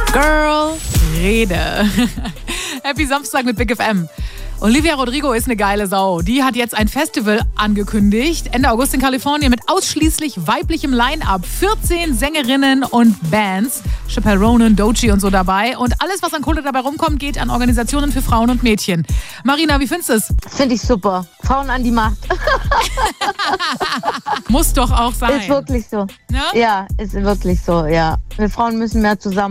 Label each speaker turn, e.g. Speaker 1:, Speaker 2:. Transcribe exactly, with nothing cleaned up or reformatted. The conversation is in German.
Speaker 1: Girl, Rede. Happy Samstag mit Big F M. Olivia Rodrigo ist eine geile Sau. Die hat jetzt ein Festival angekündigt, Ende August in Kalifornien, mit ausschließlich weiblichem Line-Up. vierzehn Sängerinnen und Bands. Chappelle Ronan, Doechii und so dabei. Und alles, was an Kohle dabei rumkommt, geht an Organisationen für Frauen und Mädchen. Marina, wie findest du es?
Speaker 2: Finde ich super. Frauen an die Macht.
Speaker 1: Muss doch auch sein.
Speaker 2: Ist wirklich so.
Speaker 1: Ne?
Speaker 2: Ja, ist wirklich so, ja. Wir Frauen müssen mehr zusammen.